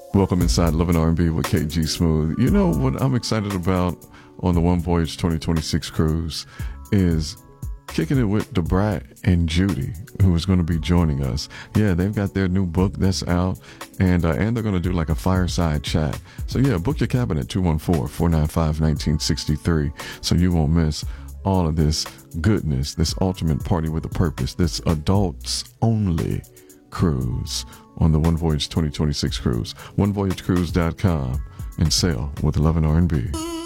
Welcome inside Love and R&B with KG Smooth. You know what I'm excited about on the One Voyage 2026 cruise is kicking it with Da Brat and Judy, who is going to be joining us. Yeah, they've got their new book that's out, and they're going to do like a fireside chat. So yeah, book your cabin at 214-495-1963 so you won't miss all of this goodness, this ultimate party with a purpose, this adults only cruise on the One Voyage 2026 cruise. OneVoyageCruise.com and sail with Love and R&B.